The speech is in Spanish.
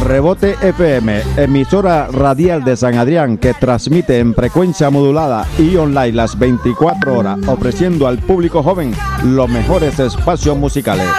Rebote FM, emisora radial de San Adrián que transmite en frecuencia modulada y online las 24 horas, ofreciendo al público joven los mejores espacios musicales.